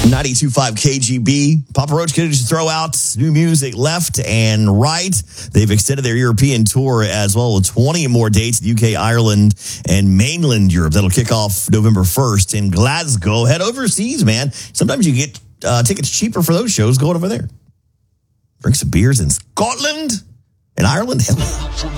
92.5 KGB. Papa Roach continues to throw out new music left and right. They've extended their European tour as well with 20 more dates in UK, Ireland, and mainland Europe. That'll kick off November 1st in Glasgow. Head overseas, man. Sometimes you get tickets cheaper for those shows going over there. Drink some beers in Scotland and Ireland. Hell yeah.